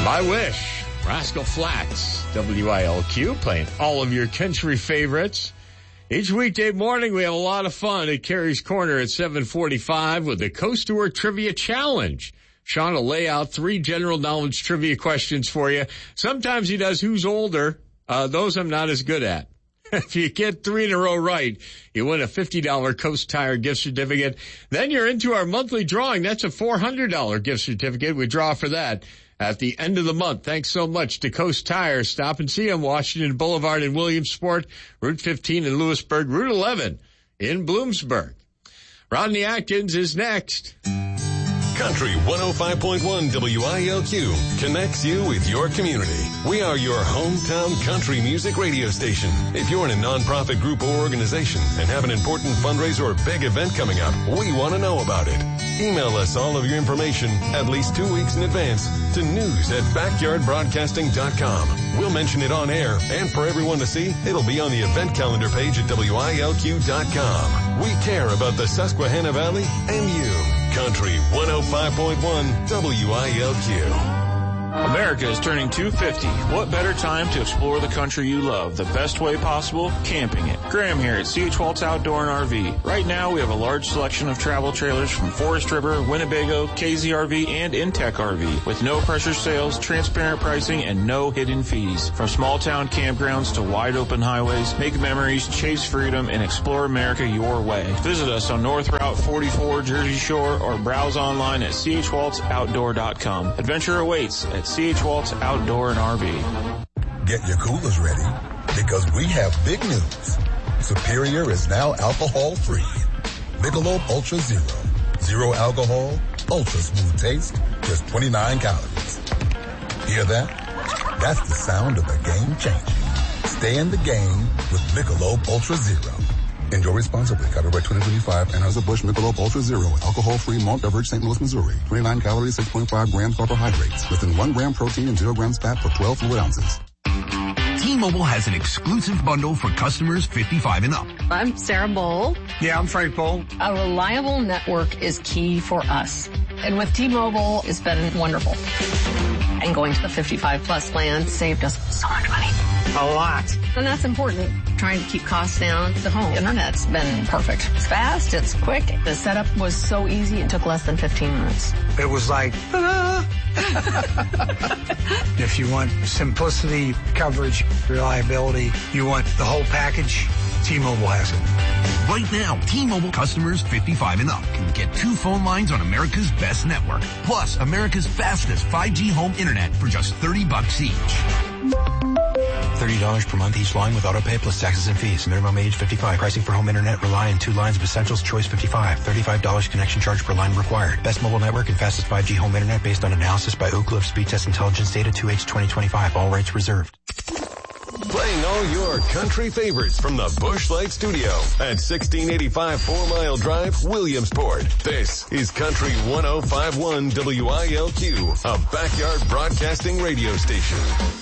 My Wish, Rascal Flatts, WILQ, playing all of your country favorites. Each weekday morning, we have a lot of fun at Carrie's Corner at 7:45 with the Coast to Work Trivia Challenge. Sean will lay out 3 general knowledge trivia questions for you. Sometimes he does who's older. Those I'm not as good at. If you get 3 in a row right, you win a $50 Coast Tire gift certificate. Then you're into our monthly drawing. That's a $400 gift certificate. We draw for that at the end of the month. Thanks so much to Coast Tire. Stop and see them. Washington Boulevard in Williamsport, Route 15 in Lewisburg, Route 11 in Bloomsburg. Rodney Atkins is next. Country 105.1 WILQ connects you with your community. We are your hometown country music radio station. If you're in a nonprofit group or organization and have an important fundraiser or big event coming up, we want to know about it. Email us all of your information at least 2 weeks in advance to news@backyardbroadcasting.com. We'll mention it on air, and for everyone to see, it'll be on the event calendar page at WILQ.com. We care about the Susquehanna Valley and you. Country 105.1 WILQ. America is turning 250. What better time to explore the country you love? The best way possible? Camping it. Graham here at C.H. Waltz Outdoor and RV. Right now, we have a large selection of travel trailers from Forest River, Winnebago, KZRV, and Intech RV with no pressure sales, transparent pricing, and no hidden fees. From small town campgrounds to wide open highways, make memories, chase freedom, and explore America your way. Visit us on North Route 44, Jersey Shore, or browse online at chwaltzoutdoor.com. Adventure awaits at C.H. Waltz Outdoor and RV. Get your coolers ready because we have big news. Superior is now alcohol-free. Michelob Ultra Zero. Zero alcohol, ultra smooth taste, just 29 calories. Hear that? That's the sound of the game changing. Stay in the game with Michelob Ultra Zero. Enjoy responsibly. Copyright 2025. Anheuser-Busch Michelob Ultra Zero. Alcohol-free malt beverage, St. Louis, Missouri. 29 calories, 6.5 grams carbohydrates. Within 1 gram protein and 0 grams fat for 12 fluid ounces. T-Mobile has an exclusive bundle for customers 55 and up. I'm Sarah Bowl. Yeah, I'm Frank Bowl. A reliable network is key for us. And with T-Mobile, it's been wonderful. And going to the 55-plus plan saved us so much money. A lot. And that's important. Trying to keep costs down. The home internet's been perfect. It's fast, it's quick. The setup was so easy, it took less than 15 minutes. It was like, If you want simplicity, coverage, reliability, you want the whole package, T-Mobile has it. Right now, T-Mobile customers 55 and up can get 2 phone lines on America's best network, plus America's fastest 5G home internet for just $30 each. $30 per month each line with auto pay plus taxes and fees. Minimum age 55. Pricing for home internet rely on 2 lines of essentials. Choice 55. $35 connection charge per line required. Best mobile network and fastest 5G home internet based on analysis by Oak Cliff Speed Test Intelligence data 2H2025. All rights reserved. Playing all your country favorites from the Busch Light Studio at 1685 4 Mile Drive, Williamsport. This is Country 105.1 WILQ, a backyard broadcasting radio station.